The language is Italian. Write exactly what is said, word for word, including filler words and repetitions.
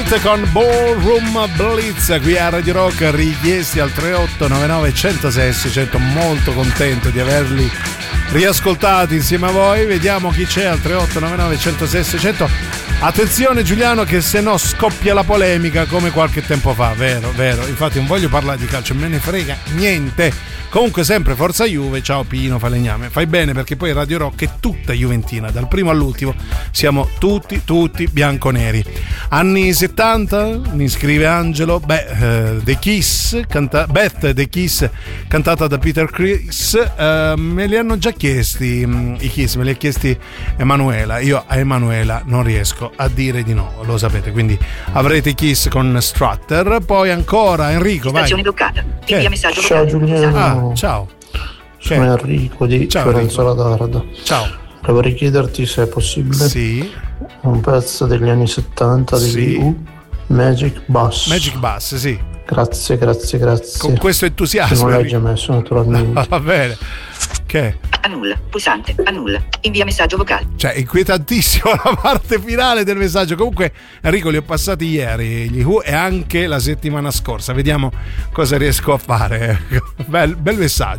Smith con Ballroom Blitz qui a Radio Rock, richiesti al tre otto nove nove uno zero sei sei zero zero. Molto contento di averli riascoltati insieme a voi. Vediamo chi c'è al tre otto nove nove uno zero sei sei zero zero. Attenzione Giuliano, che se no scoppia la polemica come qualche tempo fa. Vero, vero. Infatti non voglio parlare di calcio, me ne frega niente. Comunque sempre forza Juve. Ciao Pino Falegname, fai bene, perché poi Radio Rock è tutta juventina, dal primo all'ultimo siamo tutti tutti bianconeri. Anni settanta, mi scrive Angelo. Beh, uh, The Kiss canta- Beth The Kiss, cantata da Peter Criss. Uh, me li hanno già chiesti um, i Kiss, me li ha chiesti Emanuela. Io a Emanuela non riesco a dire di no, lo sapete, quindi avrete i Kiss con Strutter. Poi ancora Enrico, vai. Stazione bloccata. Invia messaggio. Ciao Giuliano. Ah, ciao. Sono Enrico di Ciao, Fiorenzo Enrico. Ladarda. Ciao. Vorrei chiederti se è possibile Sì. un pezzo degli anni settanta di Sì. U, Magic Bus. Magic Bus, sì. Grazie, grazie, grazie. Con questo entusiasmo. Se non l'hai già messo, naturalmente. Va bene. Che? Annulla, pulsante, annulla. Invia messaggio vocale. Cioè, inquietantissimo la parte finale del messaggio. Comunque, Enrico, li ho passati ieri gli Who e anche la settimana scorsa. Vediamo cosa riesco a fare. Bel, bel messaggio.